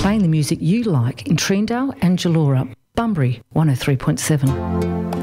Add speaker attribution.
Speaker 1: playing the music you like in Treendale and Gallura. Bunbury 103.7.